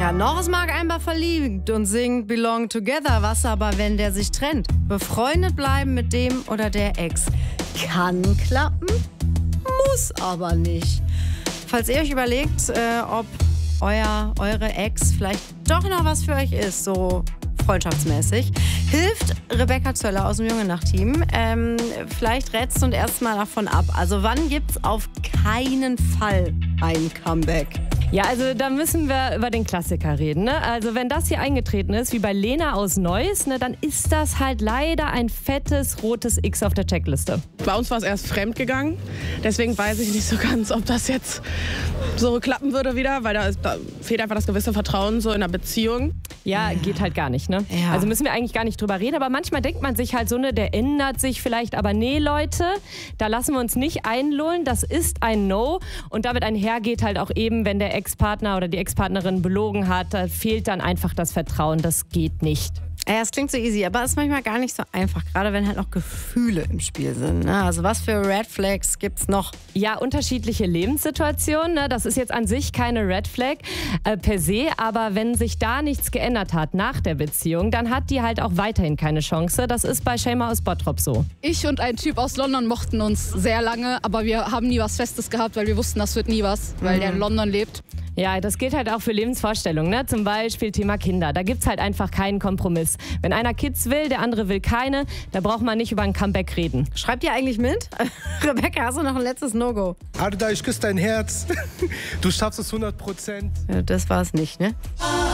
Ja, noch ist Marc Einbar verliebt und singt Belong Together. Was aber, wenn der sich trennt? Befreundet bleiben mit dem oder der Ex. Kann klappen, muss aber nicht. Falls ihr euch überlegt, ob eure Ex vielleicht doch noch was für euch ist, so freundschaftsmäßig, hilft Rebecca Zöller aus dem Junge Nacht-Team. Vielleicht rätst du uns erstmal davon ab. Also wann gibt's auf keinen Fall ein Comeback? Ja, also da müssen wir über den Klassiker reden. Ne? Also wenn das hier eingetreten ist, wie bei Lena aus Neuss, ne, dann ist das halt leider ein fettes rotes X auf der Checkliste. Bei uns war es erst fremd gegangen. Deswegen weiß ich nicht so ganz, ob das jetzt so klappen würde wieder, weil da fehlt einfach das gewisse Vertrauen so in der Beziehung. Ja, geht halt gar nicht, ne? Ja. Also müssen wir eigentlich gar nicht drüber reden, aber manchmal denkt man sich halt so, ne, der ändert sich vielleicht, aber nee, Leute, da lassen wir uns nicht einlullen, das ist ein No und damit einhergeht halt auch eben, wenn der Ex-Partner oder die Ex-Partnerin belogen hat, da fehlt dann einfach das Vertrauen, das geht nicht. Ja, es klingt so easy, aber es ist manchmal gar nicht so einfach, gerade wenn halt noch Gefühle im Spiel sind. Ne? Also was für Red Flags gibt's noch? Ja, unterschiedliche Lebenssituationen, ne? Das ist jetzt an sich keine Red Flag per se, aber wenn sich da nichts geändert hat nach der Beziehung, dann hat die halt auch weiterhin keine Chance. Das ist bei Shema aus Bottrop so. Ich und ein Typ aus London mochten uns sehr lange, aber wir haben nie was Festes gehabt, weil wir wussten, das wird nie was, weil der in London lebt. Ja, das gilt halt auch für Lebensvorstellungen, ne? Zum Beispiel Thema Kinder. Da gibt's halt einfach keinen Kompromiss. Wenn einer Kids will, der andere will keine, da braucht man nicht über ein Comeback reden. Schreibt ihr eigentlich mit? Rebecca, hast du noch ein letztes No-Go? Arda, ich küsse dein Herz. Du schaffst es 100%. Ja, das war es nicht, ne?